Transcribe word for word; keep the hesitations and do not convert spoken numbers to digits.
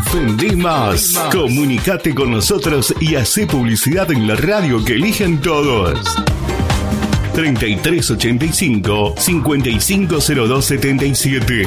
Vendé más. Comunicate con nosotros y hacé publicidad en la radio que eligen todos. treinta y tres ochenta y cinco, cincuenta y cinco cero dos setenta y siete.